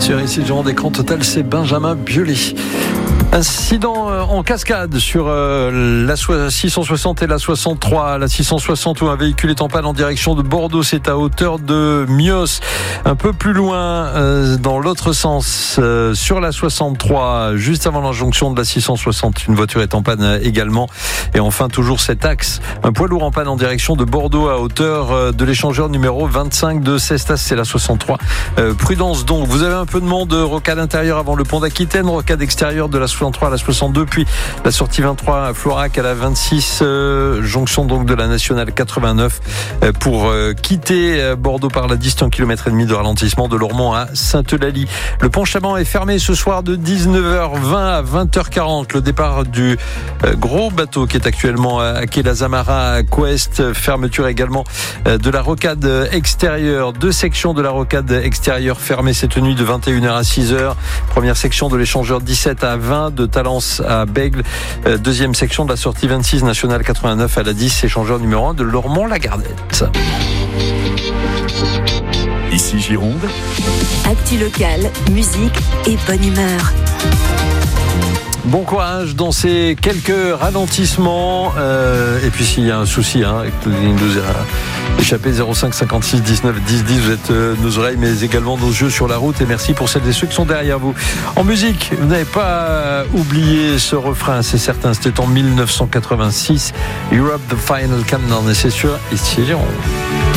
sur ici Jean d'écran total, c'est Benjamin Biolay. Incident en cascade sur la 660 et la 63. La 660 où un véhicule est en panne en direction de Bordeaux, c'est à hauteur de Mios. Un peu plus loin, dans l'autre sens, sur la 63, juste avant l'injonction de la 660, une voiture est en panne également. Et enfin, toujours cet axe, un poids lourd en panne en direction de Bordeaux à hauteur de l'échangeur numéro 25 de Cestas, c'est la 63. Prudence donc, vous avez un peu de monde, rocade intérieure avant le pont d'Aquitaine, rocade extérieure de la 63 à la 62, puis la sortie 23 à Florac à la 26, jonction donc de la nationale 89 pour quitter Bordeaux par la 10, 1,5 km de ralentissement de Lormont à Sainte-Eulalie. Le pont Chaban est fermé ce soir de 19h20 à 20h40. Le départ du gros bateau qui est actuellement à quai Lazamara à Couest. Fermeture également de la rocade extérieure. 2 sections de la rocade extérieure fermées cette nuit de 21h à 6h. Première section de l'échangeur 17 à 20 de Talence à Bègle. Deuxième section de la sortie 26 nationale 89 à la 10, échangeur numéro 1 de Lormont-la-Gardette. Ici Gironde. Actu locale, musique et bonne humeur. Bon courage dans ces quelques ralentissements. Et puis s'il y a un souci, il nous a échappé 05 56 19 10 10. Vous êtes nos oreilles, mais également nos yeux sur la route. Et merci pour celles et ceux qui sont derrière vous. En musique, vous n'avez pas oublié ce refrain, c'est certain. C'était en 1986. Europe, the final countdown. Et c'est sûr, ici Gironde.